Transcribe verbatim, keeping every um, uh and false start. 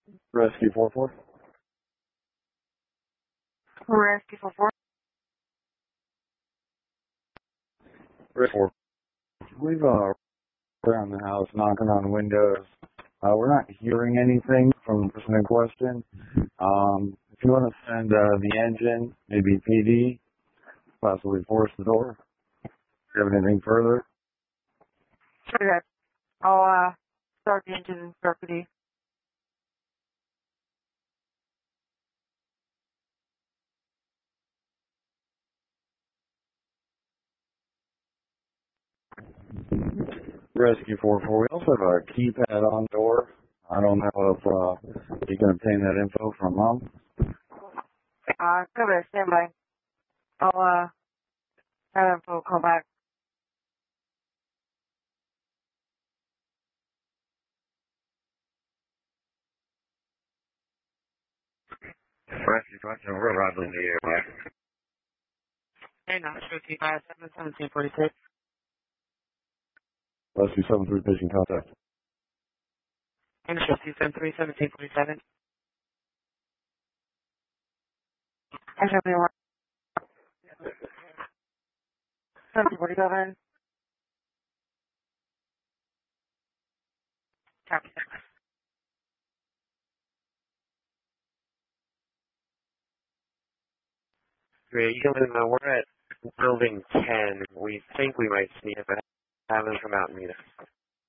Rescue four four. Rescue four four. Rescue four. We've uh around the house knocking on windows. Uh, we're not hearing anything from the person in question. Um, if you want to send uh, the engine, maybe P D, possibly force the door. Do you have anything further? Okay. I'll uh, start the engine and start P D. Rescue four four. We also have a keypad on the door. I don't know if uh, you can obtain that info from mom. Uh, cover, stand by. I'll uh, have info call back. Rescue five seven, we're arriving in the area. Hey, not sure two five seven seventeen forty six. Rescue seven three patient contact. And sure two seven three seventeen forty seven. I should be one. Seventeen forty seven. Copy. Great. You can, uh, we're at building ten. We think we might see it, but have them come out and meet us.